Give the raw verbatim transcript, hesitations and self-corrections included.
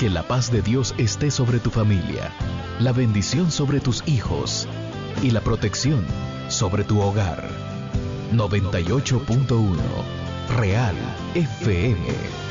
Que la paz de Dios esté sobre tu familia, la bendición sobre tus hijos y la protección sobre tu hogar. noventa y ocho punto uno Real F M.